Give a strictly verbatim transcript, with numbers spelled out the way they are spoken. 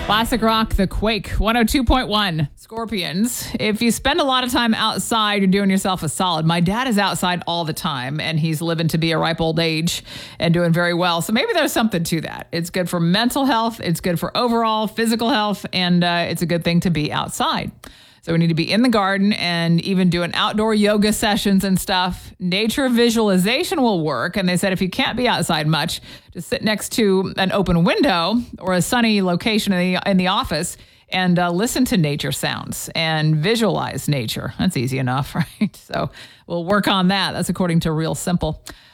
Classic rock, The Quake, one oh two point one. Scorpions. If you spend a lot of time outside, you're doing yourself a solid. My dad is outside all the time, and he's living to be a ripe old age and doing very well. So maybe there's something to that. It's good for mental health. It's good for overall physical health, and uh, it's a good thing to be outside. So we need to be in the garden and even doing outdoor yoga sessions and stuff. Nature visualization will work. And they said if you can't be outside much, just sit next to an open window or a sunny location in the, in the office and uh, listen to nature sounds and visualize nature. That's easy enough, right? So we'll work on that. That's according to Real Simple.